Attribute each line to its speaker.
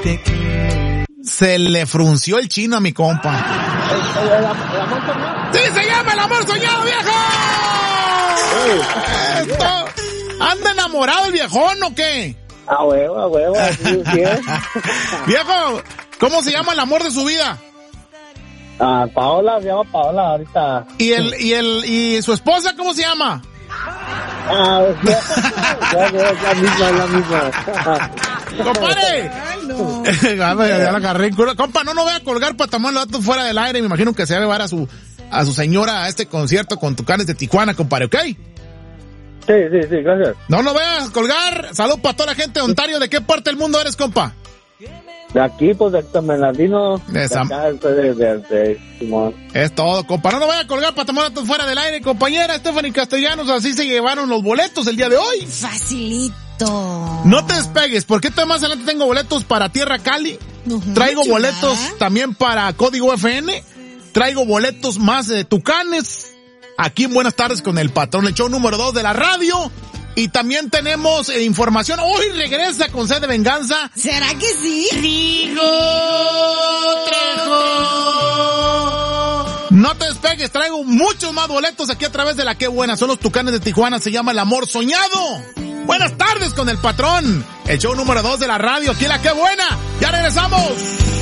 Speaker 1: Se le frunció el chino a mi compa.
Speaker 2: ¿El amor soñado?
Speaker 1: ¡Sí, se llama El Amor Soñado, viejo! Esto. ¿Anda enamorado el viejón o qué?
Speaker 2: A huevo, así es.
Speaker 1: Viejo, ¿cómo se llama el amor de su vida?
Speaker 2: Paola, se llama Paola ahorita.
Speaker 1: ¿Y su esposa cómo se llama?
Speaker 2: La misma.
Speaker 1: ¡Compadre! Ya la agarré en curva. Compa, no voy a colgar para tomar los datos fuera del aire. Me imagino que se va a llevar a su señora a este concierto con Tucanes de Tijuana, compadre, ¿ok?
Speaker 2: Sí, gracias.
Speaker 1: No voy a colgar. Salud para toda la gente de Ontario. ¿De qué parte del mundo eres, compa?
Speaker 2: De aquí, pues, de San Bernardino.
Speaker 1: De
Speaker 2: acá, de Simón.
Speaker 1: Es todo, compa. No voy a colgar para tomar datos fuera del aire, compañera. Stephanie Castellanos, así se llevaron los boletos el día de hoy.
Speaker 3: Facilito.
Speaker 1: No te despegues, porque más adelante tengo boletos para Tierra Cali. Traigo boletos también para Código FN. Traigo boletos más de Tucanes. Aquí en Buenas Tardes con el Patrón, el show número 2 de la radio. Y también tenemos información. Hoy regresa con Sed de Venganza.
Speaker 3: ¿Será que sí?
Speaker 1: Trejo. No te despegues, traigo muchos más boletos aquí a través de la Qué Buena. Son los Tucanes de Tijuana, se llama El Amor Soñado. Buenas tardes con el Patrón, el show número 2 de la radio, aquí en la Qué Buena. Ya regresamos.